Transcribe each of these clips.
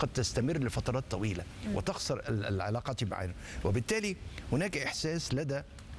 قد تستمر لفترات طويلة وتخسر العلاقات معنا. وبالتالي هناك إحساس لدى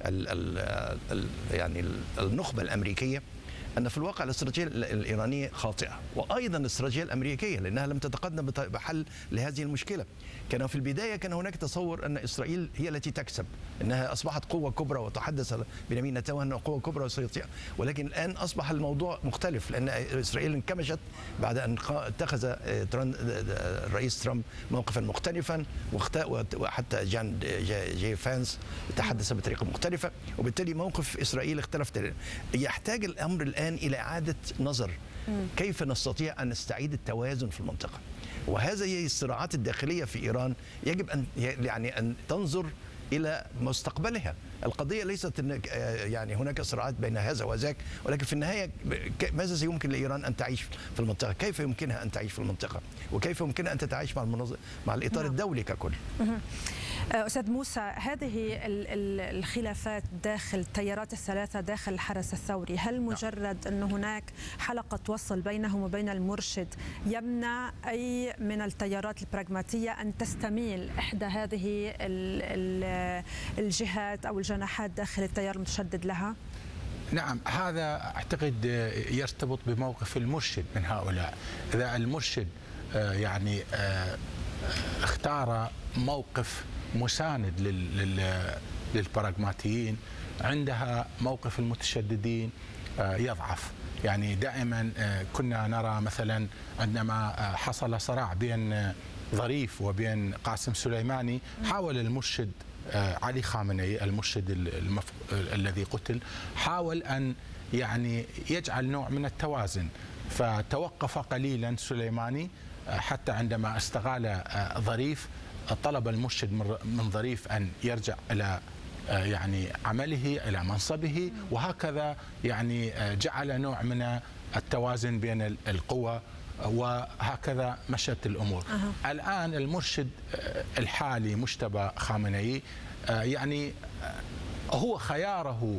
يعني النخبة الأمريكية أن في الواقع الاستراتيجية الإيرانية خاطئة، وأيضا الاستراتيجية الأمريكية لأنها لم تتقدم بحل لهذه المشكلة. كان في البداية كان هناك تصور أن إسرائيل هي التي تكسب، أنها أصبحت قوة كبرى، وتحدث بنيامين نتنياهو أنها قوة كبرى وسيطيع، ولكن الآن أصبح الموضوع مختلف لأن إسرائيل انكمشت بعد أن اتخذ الرئيس ترامب موقفا مختلفا، وحتى جي فانس تحدث بطريقة مختلفة، وبالتالي موقف إسرائيل اختلف. يحتاج الأمر الآن إلى إعادة نظر كيف نستطيع أن نستعيد التوازن في المنطقة. وهذه الصراعات الداخلية في إيران يجب أن تنظر إلى مستقبلها. القضية ليست يعني هناك صراعات بين هذا وذاك، ولكن في النهاية ماذا سيمكن لإيران أن تعيش في المنطقة؟ كيف يمكنها أن تعيش في المنطقة؟ وكيف يمكنها أن تتعايش مع الإطار الدولي ككل؟ أستاذ موسى، هذه الخلافات داخل التيارات الثلاثة داخل الحرس الثوري، هل مجرد أن هناك حلقة وصل بينهم وبين المرشد يمنع أي من التيارات البراغماتية أن تستميل إحدى هذه الجهات أو الجناحات داخل التيار المتشدد لها؟ نعم، هذا أعتقد يرتبط بموقف المرشد من هؤلاء. إذا المرشد يعني اختار موقف مساند للبراغماتيين، عندها موقف المتشددين يضعف. يعني دائما كنا نرى مثلا عندما حصل صراع بين ظريف وبين قاسم سليماني، حاول المرشد علي خامنئي المرشد الذي قتل، حاول أن يعني يجعل نوع من التوازن، فتوقف قليلا سليماني حتى عندما استغال ظريف طلب المرشد من ظريف أن يرجع إلى يعني عمله إلى منصبه، وهكذا يعني جعل نوع من التوازن بين القوى، وهكذا مشت الأمور. الآن المرشد الحالي مجتبى خامنئي يعني هو خياره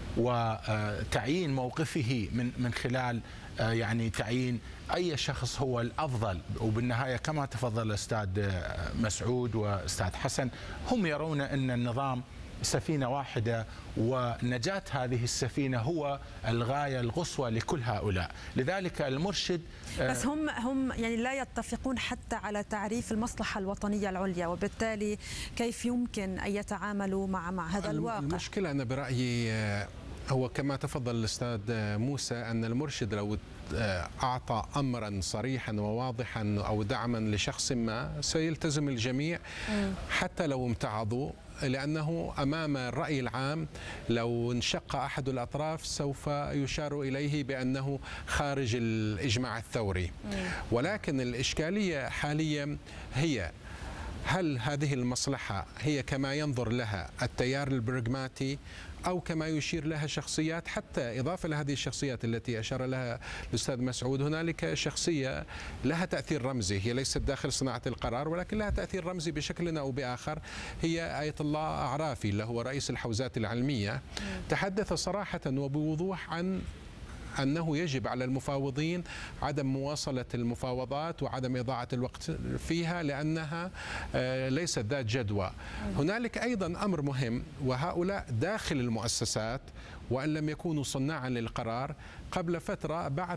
وتعيين موقفه من خلال يعني تعيين أي شخص هو الأفضل، وبالنهاية كما تفضل الأستاذ مسعود وأستاذ حسن، هم يرون أن النظام سفينة واحدة، ونجاة هذه السفينة هو الغاية القصوى لكل هؤلاء. لذلك المرشد بس هم يعني لا يتفقون حتى على تعريف المصلحة الوطنية العليا، وبالتالي كيف يمكن أن يتعاملوا مع هذا الواقع؟ المشكلة أنا برأيي هو كما تفضل الأستاذ موسى أن المرشد لو أعطى أمرا صريحا وواضحا أو دعما لشخص ما سيلتزم الجميع حتى لو امتعضوا، لأنه أمام الرأي العام لو انشق أحد الأطراف سوف يشار إليه بأنه خارج الإجماع الثوري. ولكن الإشكالية حاليا هي هل هذه المصلحة هي كما ينظر لها التيار البراغماتي أو كما يشير لها شخصيات؟ حتى إضافة لهذه الشخصيات التي أشار لها الأستاذ مسعود، هنالك شخصية لها تأثير رمزي، هي ليست داخل صناعة القرار ولكن لها تأثير رمزي بشكل أو بآخر، هي آية الله أعرافي اللي هو رئيس الحوزات العلمية. تحدث صراحة وبوضوح عن أنه يجب على المفاوضين عدم مواصلة المفاوضات وعدم إضاعة الوقت فيها لأنها ليست ذات جدوى. هنالك أيضا أمر مهم، وهؤلاء داخل المؤسسات وأن لم يكونوا صناعا للقرار، قبل فترة بعث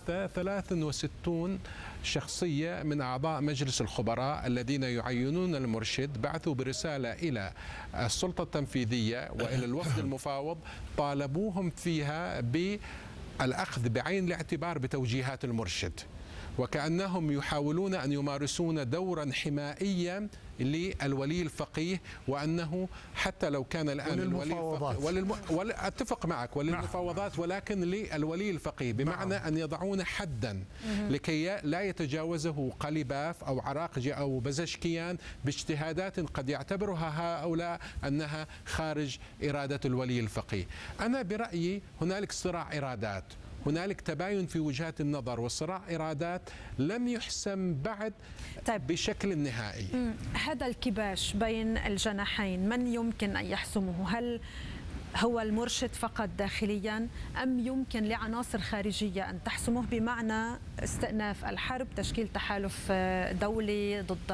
63 شخصية من أعضاء مجلس الخبراء الذين يعينون المرشد، بعثوا برسالة إلى السلطة التنفيذية وإلى الوفد المفاوض، طالبوهم فيها الأخذ بعين الاعتبار بتوجيهات المرشد، وكأنهم يحاولون أن يمارسون دورا حمائيا للولي الفقيه، وأنه حتى لو كان الآن الولي أتفق معك وللمفاوضات، ولكن للولي الفقيه، بمعنى أن يضعون حدا لكي لا يتجاوزه قليباف أو عراقجي أو بزشكيان باجتهادات قد يعتبرها هؤلاء أنها خارج إرادة الولي الفقيه. أنا برأيي هنالك صراع إرادات، هنالك تباين في وجهات النظر، والصراع إرادات لم يحسم بعد بشكل نهائي. هذا الكباش بين الجناحين من يمكن أن يحسمه؟ هل هو المرشد فقط داخليا أم يمكن لعناصر خارجية أن تحسمه، بمعنى استئناف الحرب، تشكيل تحالف دولي ضد